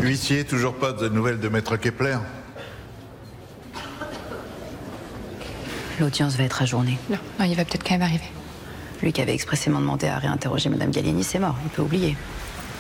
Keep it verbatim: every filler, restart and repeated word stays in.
Huissier, toujours pas de nouvelles de Maître Kepler? L'audience va être ajournée. Non, non, il va peut-être quand même arriver. Lui qui avait expressément demandé à réinterroger Madame Gallieni, c'est mort, il peut oublier.